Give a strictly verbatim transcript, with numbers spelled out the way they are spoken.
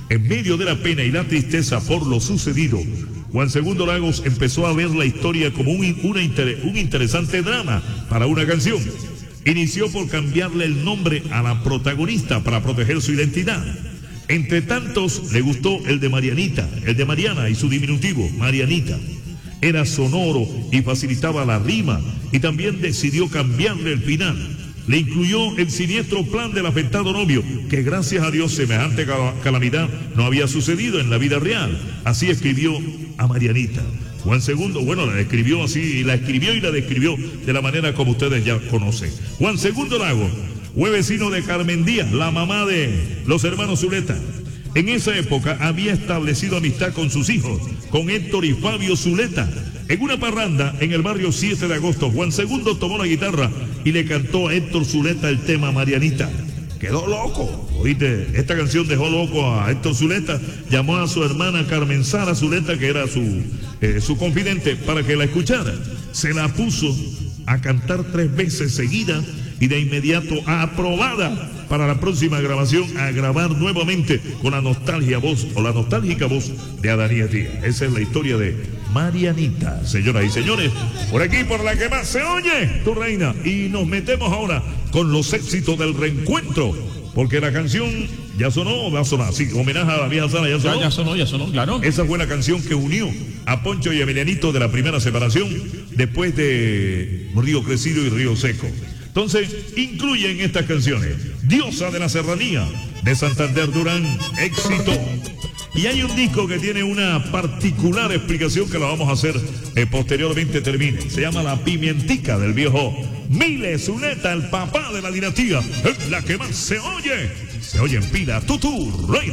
En medio de la pena y la tristeza por lo sucedido, Juan segundo Lagos empezó a ver la historia como un, una inter, un interesante drama para una canción. Inició por cambiarle el nombre a la protagonista para proteger su identidad. Entre tantos, le gustó el de Marianita, el de Mariana y su diminutivo, Marianita. Era sonoro y facilitaba la rima, y también decidió cambiarle el final. Le incluyó el siniestro plan del afectado novio, que gracias a Dios semejante calamidad no había sucedido en la vida real. Así escribió a Marianita. Juan segundo, bueno, la escribió así, la escribió y la describió de la manera como ustedes ya conocen. Juan segundo Lagos fue vecino de Carmen Díaz, la mamá de los hermanos Zuleta. En esa época había establecido amistad con sus hijos, con Héctor y Fabio Zuleta. En una parranda en el barrio siete de agosto, Juan segundo tomó la guitarra y le cantó a Héctor Zuleta el tema Marianita. Quedó loco, oíste, esta canción dejó loco a Héctor Zuleta. Llamó a su hermana Carmen Sara Zuleta, que era su, eh, su confidente, para que la escuchara. Se la puso a cantar tres veces seguidas y de inmediato aprobada para la próxima grabación, a grabar nuevamente con la nostalgia voz o la nostálgica voz de Adanías Díaz. Esa es la historia de Marianita, señoras y señores, por aquí por la que más se oye, tu reina. Y nos metemos ahora con los éxitos del reencuentro, porque la canción ya sonó, va a sonar, sí, homenaje a la vieja Sara, ya sonó. Ya, ya sonó, ya sonó, claro. Esa fue la canción que unió a Poncho y Emilianito de la primera separación, después de Río Crecido y Río Seco. Entonces, incluyen estas canciones: Diosa de la Serranía, de Santander Durán, éxito. Y hay un disco que tiene una particular explicación que la vamos a hacer eh, posteriormente termine. Se llama La Pimientica, del viejo Miles Zuleta, el papá de la dinastía, es la que más se oye. Se oye en pila, Tutu, reina.